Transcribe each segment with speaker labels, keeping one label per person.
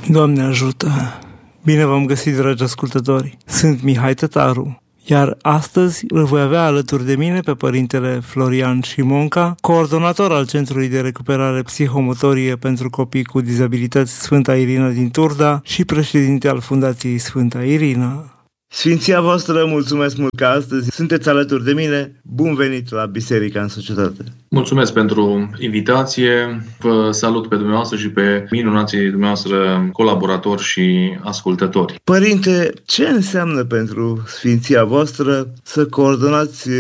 Speaker 1: Doamne ajută! Bine v-am găsit, dragi ascultători! Sunt Mihai Tătaru, iar astăzi îl voi avea alături de mine pe părintele Florian Șimonca, coordonator al Centrului de Recuperare Psihomotorie pentru Copii cu Dizabilități Sfânta Irina din Turda și președinte al Fundației Sfânta Irina. Sfinția voastră, mulțumesc mult că astăzi sunteți alături de mine. Bun venit la Biserica în Societate!
Speaker 2: Mulțumesc pentru invitație. Vă salut pe dumneavoastră și pe minunații dumneavoastră colaboratori și ascultători.
Speaker 1: Părinte, ce înseamnă pentru Sfinția voastră să coordonați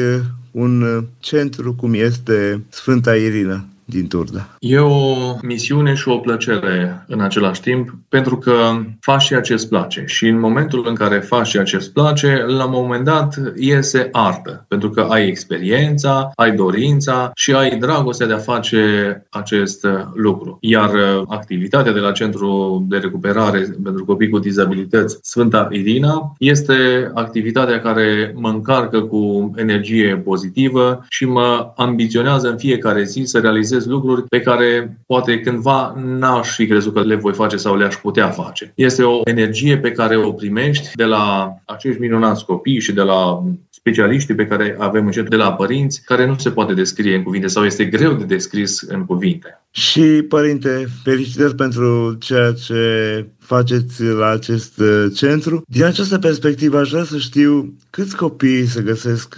Speaker 1: un centru cum este Sfânta Irina din Turda?
Speaker 2: E o misiune și o plăcere în același timp, pentru că faci ceea ce îți place. Și în momentul în care faci ceea ce îți place, la un moment dat iese artă. Pentru că ai experiența, ai dorința și ai dragostea de a face acest lucru. Iar activitatea de la Centrul de Recuperare pentru Copii cu Dizabilități Sfânta Irina este activitatea care mă încarcă cu energie pozitivă și mă ambiționează în fiecare zi să realizez lucruri pe care poate cândva n-aș fi crezut că le voi face sau le-aș putea face. Este o energie pe care o primești de la acești minunați copii și de la specialiștii pe care avem în centru, de la părinți, care nu se poate descrie în cuvinte sau este greu de descris în cuvinte.
Speaker 1: Și, părinte, felicitări pentru ceea ce faceți la acest centru. Din această perspectivă aș vrea să știu câți copii se găsesc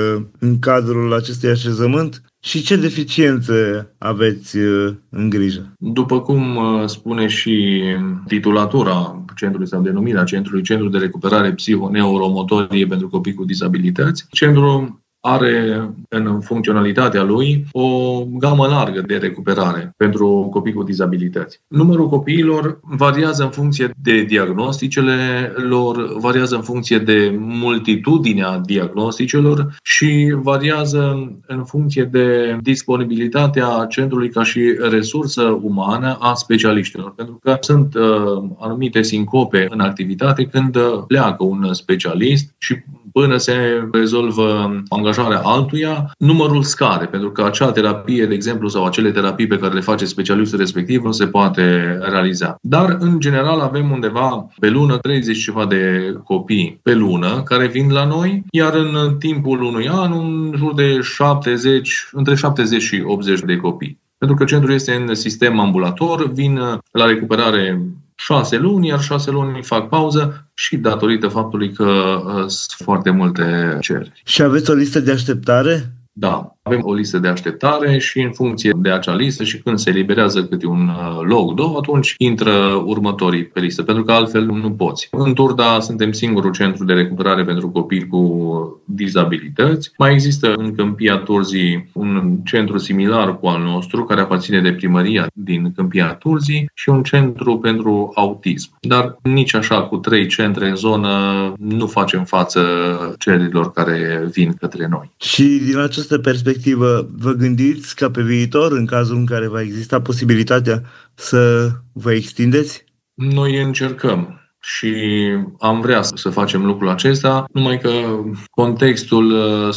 Speaker 1: în cadrul acestui așezământ și ce deficiențe aveți în grijă?
Speaker 2: După cum spune și titulatura centrului sau denumirea centrului, Centrul de Recuperare Psiho-Neuromotorie pentru Copii cu Dizabilități, centrul are în funcționalitatea lui o gamă largă de recuperare pentru copii cu dizabilități. Numărul copiilor variază în funcție de diagnosticele lor, variază în funcție de multitudinea diagnosticelor și variază în funcție de disponibilitatea centrului ca și resursă umană a specialiștilor. Pentru că sunt anumite sincope în activitate când pleacă un specialist și până se rezolvă angajarea altuia, numărul scade, pentru că acea terapie, de exemplu, sau acele terapii pe care le face specialistul respectiv nu se poate realiza. Dar, în general, avem undeva pe lună 30 ceva de copii pe lună care vin la noi, iar în timpul unui an, în jur de 70, între 70 și 80 de copii. Pentru că centrul este în sistem ambulator, vin la recuperare 6 luni, iar 6 luni fac pauză și datorită faptului că sunt foarte multe cereri.
Speaker 1: Și aveți o listă de așteptare?
Speaker 2: Da, avem o listă de așteptare și în funcție de acea listă și când se eliberează câte un loc, două, atunci intră următorii pe listă, pentru că altfel nu poți. În Turda suntem singurul centru de recuperare pentru copii cu dizabilități. Mai există în Câmpia Turzii un centru similar cu al nostru, care aparține de primăria din Câmpia Turzii și un centru pentru autism. Dar nici așa cu 3 centre în zonă nu facem față cererilor care vin către noi.
Speaker 1: Și din această perspectivă, vă gândiți ca pe viitor, în cazul în care va exista posibilitatea să vă extindeți?
Speaker 2: Noi încercăm și am vrea să facem lucrul acesta, numai că contextul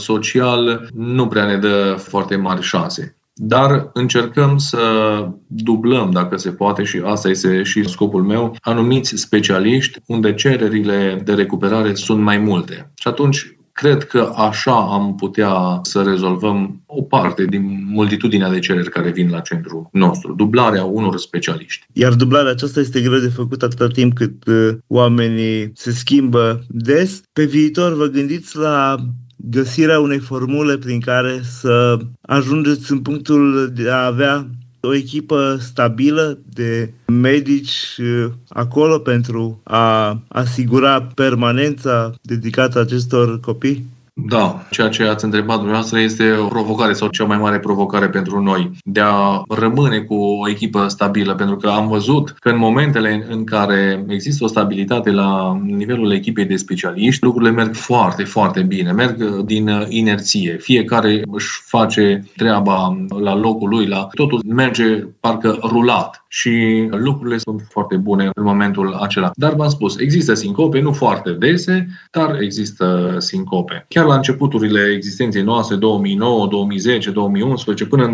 Speaker 2: social nu prea ne dă foarte mari șanse. Dar încercăm să dublăm, dacă se poate, și asta este și scopul meu, anumiți specialiști unde cererile de recuperare sunt mai multe. Și atunci cred că așa am putea să rezolvăm o parte din multitudinea de cereri care vin la centrul nostru. Dublarea unor specialiști.
Speaker 1: Iar dublarea aceasta este greu de făcut atâta timp cât oamenii se schimbă des. Pe viitor vă gândiți la găsirea unei formule prin care să ajungeți în punctul de a avea o echipă stabilă de medici acolo pentru a asigura permanența dedicată acestor copii?
Speaker 2: Da, ceea ce ați întrebat dumneavoastră este o provocare sau cea mai mare provocare pentru noi, de a rămâne cu o echipă stabilă, pentru că am văzut că în momentele în care există o stabilitate la nivelul echipei de specialiști, lucrurile merg foarte, foarte bine, merg din inerție. Fiecare își face treaba la locul lui, totul merge parcă rulat și lucrurile sunt foarte bune în momentul acela. Dar v-am spus, există sincope, nu foarte dese, dar există sincope. Chiar chiar la începuturile existenței noastre, 2009, 2010, 2011, până în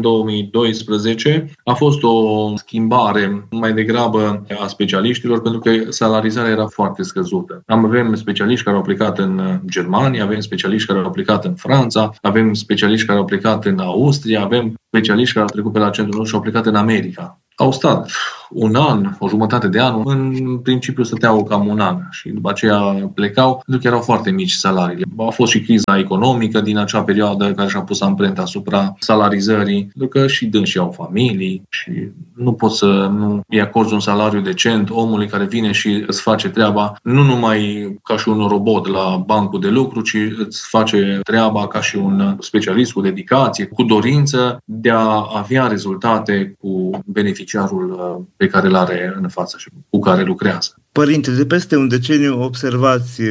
Speaker 2: 2012, a fost o schimbare mai degrabă a specialiștilor, pentru că salarizarea era foarte scăzută. Avem specialiști care au plecat în Germania, avem specialiști care au plecat în Franța, avem specialiști care au plecat în Austria, avem specialiști care au trecut pe la centrul nostru și au plecat în America. Au stat un an, o jumătate de an, în principiu stăteau cam un an și după aceea plecau, pentru că erau foarte mici salariile. A fost și criza economică din acea perioadă care și-a pus amprenta asupra salarizării, pentru că și dânsii au familii și nu poți să nu îi acorzi un salariu decent omului care vine și îți face treaba nu numai ca și un robot la bancul de lucru, ci îți face treaba ca și un specialist cu dedicație, cu dorință de a avea rezultate cu beneficiarul pe care îl are în față și cu care lucrează.
Speaker 3: Părinte, de peste un deceniu observați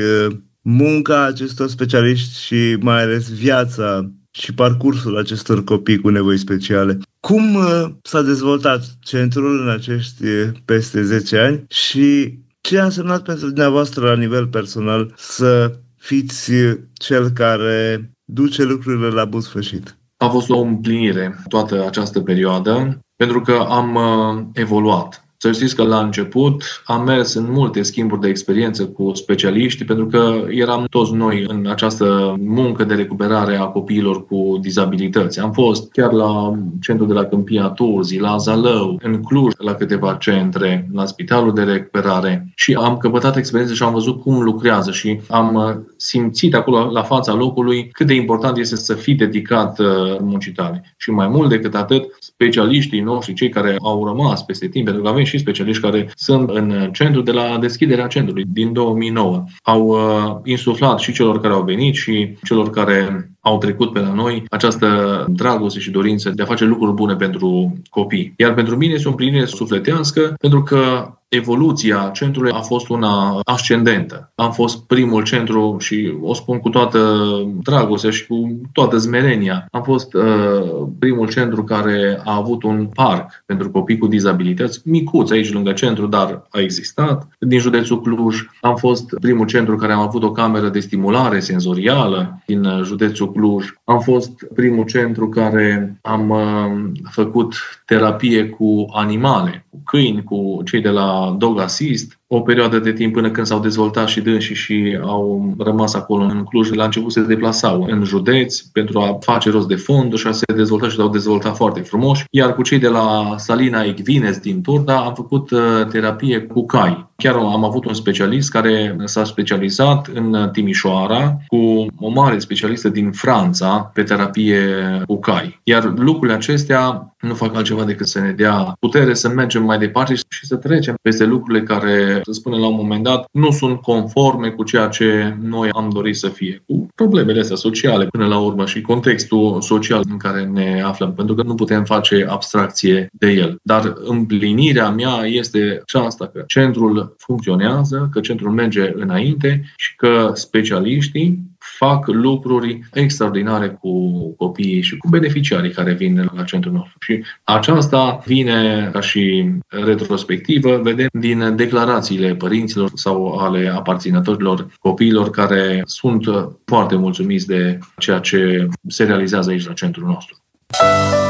Speaker 3: munca acestor specialiști și mai ales viața și parcursul acestor copii cu nevoi speciale. Cum s-a dezvoltat centrul în acești peste 10 ani și ce a însemnat pentru dumneavoastră la nivel personal să fiți cel care duce lucrurile la bun sfârșit?
Speaker 2: A fost o împlinire toată această perioadă, pentru că am evoluat. Să știți că la început am mers în multe schimburi de experiență cu specialiști, pentru că eram toți noi în această muncă de recuperare a copiilor cu dizabilități. Am fost chiar la centrul de la Câmpia Turzii, la Zalău, în Cluj, la câteva centre, la spitalul de recuperare și am căpătat experiență și am văzut cum lucrează și am simțit acolo la fața locului cât de important este să fii dedicat muncii tale. Și mai mult decât atât, specialiștii noștri, cei care au rămas peste timp, pentru că avem și specialiști care sunt în centru de la deschiderea centrului din 2009. Au insuflat și celor care au venit și celor care au trecut pe la noi această dragoste și dorință de a face lucruri bune pentru copii. Iar pentru mine este o împlinire sufletească, pentru că evoluția centrului a fost una ascendentă. Am fost primul centru și o spun cu toată dragostea și cu toată smerenia. Am fost primul centru care a avut un parc pentru copii cu dizabilități, micuț aici lângă centru, dar a existat. Din județul Cluj am fost primul centru care am avut o cameră de stimulare senzorială din județul Cluj. Am fost primul centru care am făcut terapie cu animale, cu câini, cu cei de la Dog Assist, o perioadă de timp până când s-au dezvoltat și dânsii și au rămas acolo în Cluj. La început se deplasau în județ pentru a face rost de fonduri și a se dezvolta și s-au dezvoltat foarte frumos. Iar cu cei de la Salina Ecvines din Turda am făcut terapie cu cai. Chiar am avut un specialist care s-a specializat în Timișoara cu o mare specialistă din Franța pe terapie cu cai. Iar lucrurile acestea nu fac altceva decât să ne dea putere să mergem mai departe și să trecem peste lucrurile care, să spunem la un moment dat, nu sunt conforme cu ceea ce noi am dorit să fie, cu problemele astea sociale până la urmă și contextul social în care ne aflăm, pentru că nu putem face abstracție de el. Dar împlinirea mea este aceasta, că centrul funcționează, că centrul merge înainte și că specialiștii fac lucruri extraordinare cu copiii și cu beneficiarii care vin la centrul nostru. Și aceasta vine ca și retrospectivă, vedem din declarațiile părinților sau ale aparținătorilor copiilor care sunt foarte mulțumiți de ceea ce se realizează aici la centrul nostru.